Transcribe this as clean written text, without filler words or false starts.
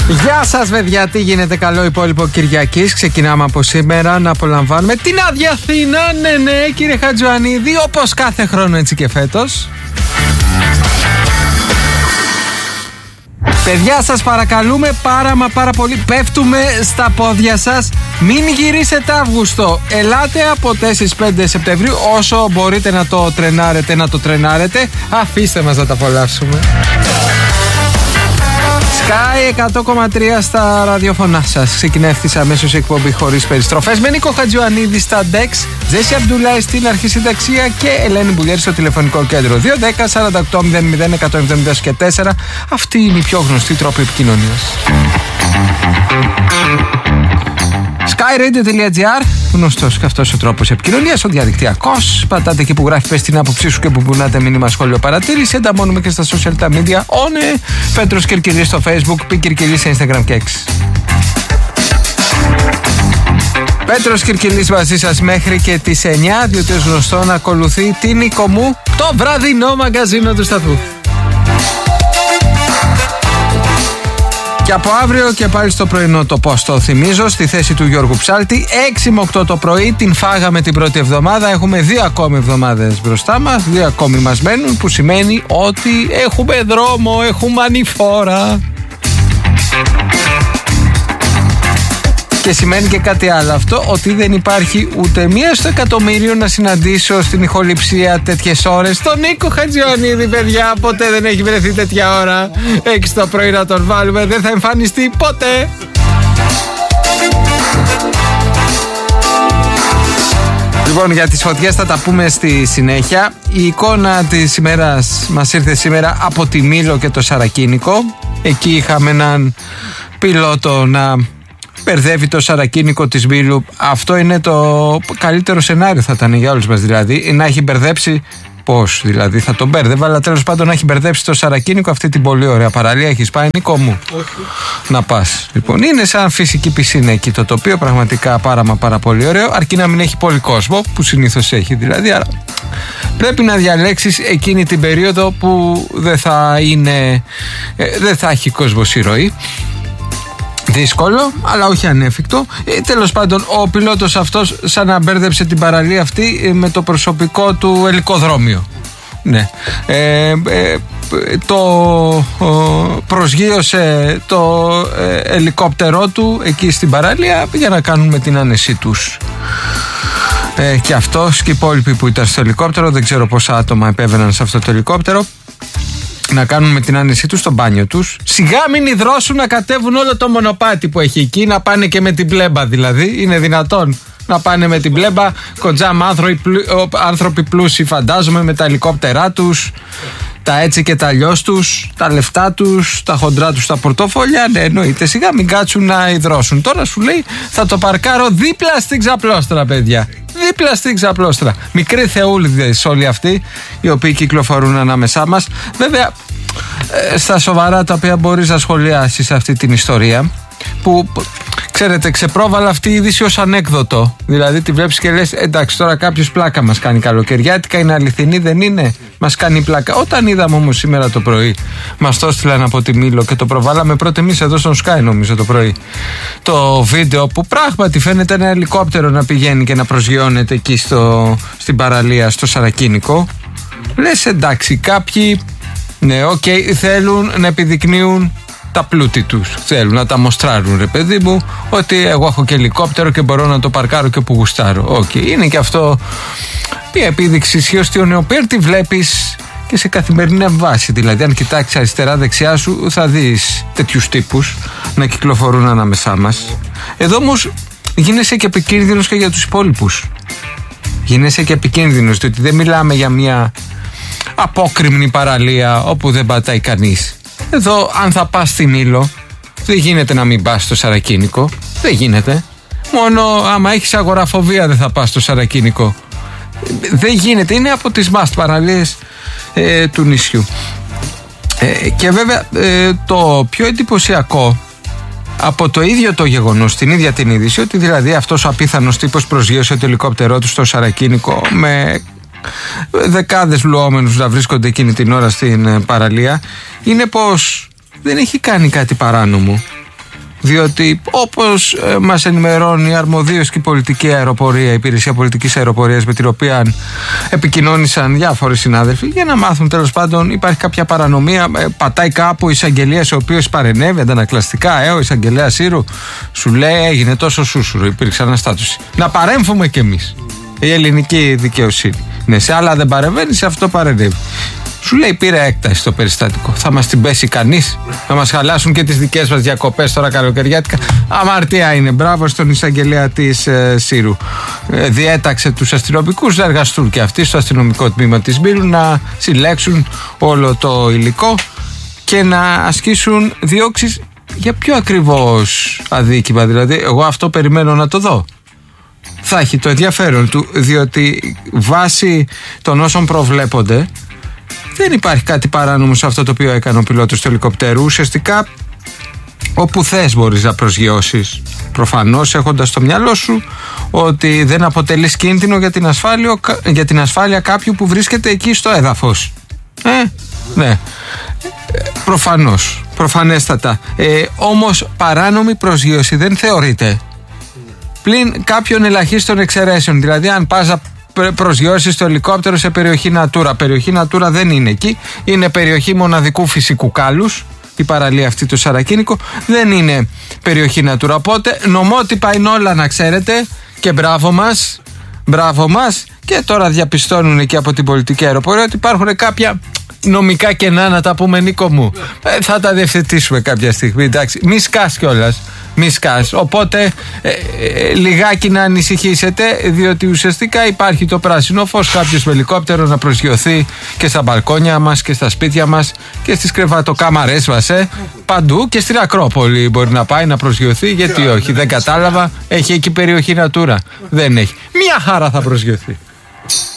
Γεια σας παιδιά, τι γίνεται? Καλό υπόλοιπο Κυριακής. Ξεκινάμε από σήμερα να απολαμβάνουμε την Άδεια Αθήνα. Ναι, κύριε Χατζιωαννίδη, όπως κάθε χρόνο έτσι και φέτος. Παιδιά, σας παρακαλούμε πάρα πολύ, πέφτουμε στα πόδια σας. Μην γυρίσετε Αύγουστο. Ελάτε από 4-5 Σεπτεμβρίου. Όσο μπορείτε να το τρενάρετε. Αφήστε μας να τα απολαύσουμε. Sky 100,3 στα ραδιοφωνά σας. Ξεκινάει ευθύς αμέσως η εκπομπή χωρίς περιστροφές με Νίκο Χατζιωαννίδη στα DEX, Τζέσι Αμπτουλάη στην αρχισυνταξία και Ελένη Μπουλιέρη στο τηλεφωνικό κέντρο 210-48-00-170-4. Αυτή είναι η πιο γνωστή τρόπη επικοινωνίας. skyradio.gr, γνωστός και αυτός ο τρόπος επικοινωνίας, ο διαδικτυακός. Πατάτε εκεί που γράφει πες την άποψή σου και που πουνάτε μήνυμα, σχόλιο, παρατήρηση. Ενταμώνουμε και στα social τα media. Πέτρος Κυρκυλής στο Facebook, Πι Κυρκυλής σε Instagram και X. Πέτρος Κυρκυλής μαζί σας μέχρι και τις 9, διότι ως γνωστό να ακολουθεί την Νίκο μου, το βραδινό μαγκαζίνο του σταθμού. Και από αύριο και πάλι στο πρωινό το πώς το θυμίζω, στη θέση του Γιώργου Ψάλτη, 6 με 8 το πρωί, την φάγαμε την πρώτη εβδομάδα, έχουμε 2 ακόμη εβδομάδες μπροστά μας, 2 ακόμη μας μένουν, που σημαίνει ότι έχουμε δρόμο, έχουμε ανηφόρα. Και σημαίνει και κάτι άλλο αυτό, ότι δεν υπάρχει ούτε μία στο εκατομμύριο να συναντήσω στην ηχοληψία τέτοιες ώρες τον Νίκο Χατζιωαννίδη, παιδιά. Ποτέ δεν έχει βρεθεί τέτοια ώρα. 6 το πρωί να τον βάλουμε, δεν θα εμφανιστεί ποτέ. Λοιπόν, για τις φωτιές θα τα πούμε στη συνέχεια. Η εικόνα της ημέρας μας ήρθε σήμερα από τη Μήλο και το Σαρακίνικο. Εκεί είχαμε έναν πιλότο να μπερδεύει το Σαρακίνικο της Μήλου. Αυτό είναι το καλύτερο σενάριο, θα ήταν για όλους μας δηλαδή. Να έχει μπερδέψει, πώς δηλαδή θα τον μπέρδευε, αλλά τέλος πάντων να έχει μπερδέψει το Σαρακίνικο, αυτή την πολύ ωραία παραλία. Έχεις πάει, Νίκο μου? Όχι. Να πας. Λοιπόν, είναι σαν φυσική πισίνα εκεί το τοπίο, πραγματικά πάρα πολύ ωραίο, αρκεί να μην έχει πολύ κόσμο, που συνήθως έχει δηλαδή. Άρα πρέπει να διαλέξεις εκείνη την περίοδο που δεν θα έχει κόσμος η ροή. Δύσκολο, αλλά όχι ανέφικτο. Τέλος πάντων, ο πιλότος αυτός σαν να μπέρδεψε την παραλία αυτή με το προσωπικό του ελικοδρόμιο. Ναι. Προσγείωσε το ελικόπτερό του εκεί στην παραλία για να κάνουν με την άνεσή τους. Και αυτός και οι υπόλοιποι που ήταν στο ελικόπτερο, δεν ξέρω πόσα άτομα επέβαιναν σε αυτό το ελικόπτερο, να κάνουν με την άνεσή τους στο μπάνιο τους. Σιγά μην υδρώσουν να κατέβουν όλο το μονοπάτι που έχει εκεί, να πάνε και με την πλέμπα δηλαδή. Είναι δυνατόν να πάνε με την πλέμπα? Κοντζάμ άνθρωποι πλούσιοι, φαντάζομαι, με τα ελικόπτερά τους, τα έτσι και τα αλλιώς τους, τα λεφτά τους, τα χοντρά τους, τα πορτοφόλια. Ναι, εννοείται. Σιγά μην κάτσουν να υδρώσουν. Τώρα σου λέει θα το παρκάρω δίπλα στην ξαπλώστρα, παιδιά. Δίπλα στην ξαπλώστρα. Μικροί θεούλιδες όλοι αυτοί οι οποίοι κυκλοφορούν ανάμεσά μας. Βέβαια, στα σοβαρά τα οποία μπορείς να σχολιάσεις αυτή την ιστορία, που ξέρετε, ξεπρόβαλα αυτή η είδηση ως ανέκδοτο. Δηλαδή τη βλέπεις και λες, εντάξει, τώρα κάποιος πλάκα μας κάνει καλοκαιριάτικα, είναι αληθινή, δεν είναι? Μας κάνει πλάκα. Όταν είδαμε όμως σήμερα το πρωί, μας το έστειλαν από τη Μήλο και το προβάλαμε πρώτα εμείς εδώ στον Sky, νομίζω το πρωί, το βίντεο που πράγματι φαίνεται ένα ελικόπτερο να πηγαίνει και να προσγειώνεται εκεί στην παραλία, στο Σαρακίνικο. Λες, εντάξει, κάποιοι, ναι, θέλουν να επιδεικνύουν τα πλούτη τους. Θέλουν να τα μοστράρουν, ρε παιδί μου, ότι εγώ έχω και ελικόπτερο και μπορώ να το παρκάρω και που γουστάρω. Είναι και αυτό μια επίδειξη ισχύως ότι ο νεοπέρτη βλέπεις και σε καθημερινή βάση. Δηλαδή, αν κοιτάξεις αριστερά-δεξιά σου, θα δεις τέτοιους τύπους να κυκλοφορούν ανάμεσά μας. Εδώ όμως γίνεσαι και επικίνδυνος και για τους υπόλοιπους. Γίνεσαι και επικίνδυνος, διότι δεν μιλάμε για μια απόκρημνη παραλία όπου δεν πατάει κανείς. Εδώ, αν θα πας στη Μήλο, δεν γίνεται να μην πας στο Σαρακίνικο. Δεν γίνεται. Μόνο άμα έχεις αγοραφοβία δεν θα πας στο Σαρακίνικο. Δεν γίνεται. Είναι από τις must παραλίες του νησιού. Και βέβαια το πιο εντυπωσιακό από το ίδιο το γεγονός, την ίδια την είδηση, ότι δηλαδή αυτός ο απίθανος τύπος προσγείωσε το ελικόπτερό του στο Σαρακίνικο με δεκάδες λουόμενους να βρίσκονται εκείνη την ώρα στην παραλία, είναι πως δεν έχει κάνει κάτι παράνομο. Διότι όπως μας ενημερώνει αρμοδίως και η πολιτική αεροπορία, η υπηρεσία πολιτικής αεροπορίας, με την οποία επικοινώνησαν διάφοροι συνάδελφοι για να μάθουν τέλος πάντων, υπάρχει κάποια παρανομία, πατάει κάπου ο εισαγγελέας ο οποίος παρενέβη αντανακλαστικά, ο εισαγγελέας Σύρου, σου λέει έγινε τόσο σούσουρο, υπήρξε αναστάτωση. Να παρέμφουμε κι εμείς. Η ελληνική δικαιοσύνη. Ναι, σε άλλα δεν παρεμβαίνει, σε αυτό παρενέβη. Σου λέει πήρε έκταση στο περιστατικό. Θα μας την πέσει κανείς? Θα μας χαλάσουν και τις δικές μας διακοπές τώρα καλοκαιριάτικα? Αμαρτία είναι. Μπράβο στον εισαγγελέα της Σύρου. Διέταξε τους αστυνομικούς να εργαστούν και αυτοί στο αστυνομικό τμήμα της Μπύρου να συλλέξουν όλο το υλικό και να ασκήσουν διώξεις για πιο ακριβώς αδίκημα. Δηλαδή, εγώ αυτό περιμένω να το δω. Θα έχει το ενδιαφέρον του, διότι βάσει των όσων προβλέπονται δεν υπάρχει κάτι παράνομο σε αυτό το οποίο έκανε ο πιλότος του ελικοπτέρου. Ουσιαστικά όπου θες μπορείς να προσγειώσεις, προφανώς έχοντας στο μυαλό σου ότι δεν αποτελείς κίνδυνο για την ασφάλεια κάποιου που βρίσκεται εκεί στο έδαφος. Ναι, προφανέστατα. Όμως παράνομη προσγείωση δεν θεωρείται, πλην κάποιων ελαχίστων εξαιρέσεων. Δηλαδή αν πας να προσγειώσεις το ελικόπτερο σε περιοχή Natura. Περιοχή Natura δεν είναι εκεί. Είναι περιοχή μοναδικού φυσικού κάλους. Η παραλία αυτή του Σαρακίνικο δεν είναι περιοχή Natura. Οπότε νομότυπα είναι όλα, να ξέρετε. Και μπράβο μας. Και τώρα διαπιστώνουν εκεί από την πολιτική αεροπορία ότι υπάρχουν κάποια νομικά κενά, να τα πούμε, Νίκο μου. Θα τα διευθετήσουμε κάποια στιγμή. Εντάξει, μη σκάς κιόλας. Οπότε λιγάκι να ανησυχήσετε, διότι ουσιαστικά υπάρχει το πράσινο φως, κάποιος με ελικόπτερο να προσγειωθεί και στα μπαλκόνια μας και στα σπίτια μας και στις κρεβατοκάμαρές μας, παντού, και στην Ακρόπολη μπορεί να πάει να προσγειωθεί. Γιατί όχι? Δεν κατάλαβα. Έχει εκεί περιοχή Natura? Δεν έχει. Μια χαρά θα προσγειωθεί.